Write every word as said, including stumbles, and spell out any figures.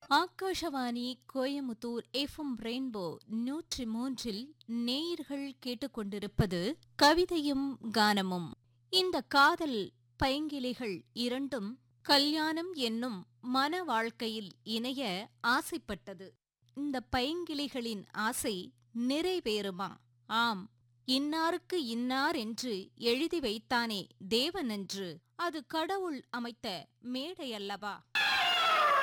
Akashvani Coimbatore FM rainbow நூற்றி மூன்றில் நேயர்கள் கேட்டுக்கொண்டிருப்பது கவிதையும் கானமும். இந்த காதல் பைங்கிளிகள் இரண்டும் கல்யாணம் என்னும் மன வாழ்க்கையில் இணைய ஆசைப்பட்டது. இந்த பைங்கிளிகளின் ஆசை நிறைவேறுமா? ஆம், இன்னாருக்கு இன்னார் என்று எழுதி வைத்தானே தேவனன்று, அது கடவுள் அமைத்த மேடையல்லவா?